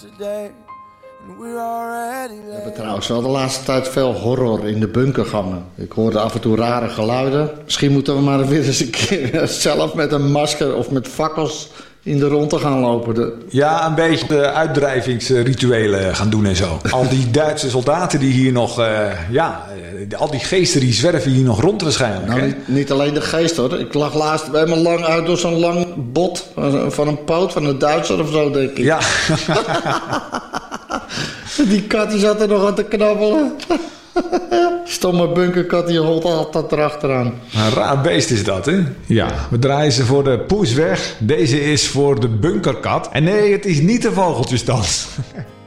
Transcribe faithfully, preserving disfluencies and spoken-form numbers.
We hebben trouwens wel de laatste tijd veel horror in de bunkergangen. Ik hoorde af en toe rare geluiden. Misschien moeten we maar weer eens een keer zelf met een masker of met fakkels in de rondte gaan lopen. De... Ja, een beetje de uitdrijvingsrituelen gaan doen en zo. Al die Duitse soldaten die hier nog... Uh, ja, al die geesten die zwerven hier nog rond waarschijnlijk. Nou, niet, niet alleen de geest hoor. Ik lag laatst helemaal lang uit door zo'n lang bot van een poot van een Duitser of zo, denk ik. Ja. Die kat die zat er nog aan te knabbelen. Stomme bunkerkat die holt altijd erachteraan. Een raar beest is dat, hè? Ja, we draaien ze voor de poes weg. Deze is voor de bunkerkat. En nee, het is niet de vogeltjesdans.